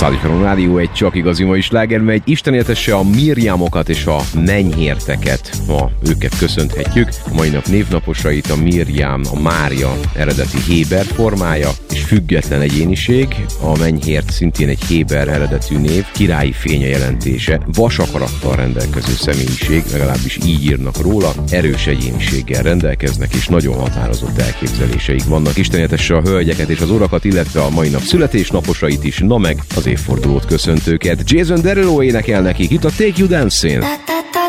Szállítharon Rádió egy csak igazi mai sláger, megy. Isten éltesse a Mirjamokat és a mennyhérteket. Ma őket köszönhetjük. A mai nap névnaposait: a Mirjam, a Mária eredeti héber formája és független egyéniség. A mennyhért szintén egy héber eredetű név, királyi fénye jelentése, vasakarattal rendelkező személyiség, legalábbis így írnak róla, erős egyéniséggel rendelkeznek és nagyon határozott elképzeléseik vannak. Isten éltesse a hölgyeket és az urakat, illetve a mai nap születésnaposait is, na meg az évfordulót köszöntőket. Jason Derulo énekel nekik itt a Take You Dancing.